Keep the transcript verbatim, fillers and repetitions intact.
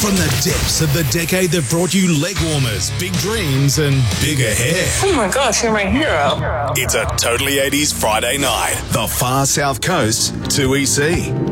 From the depths of the decade that brought you leg warmers, big dreams, and bigger hair. Oh my gosh, you're my hero. It's a Totally eighties Friday night. The Far South Coast, two E C.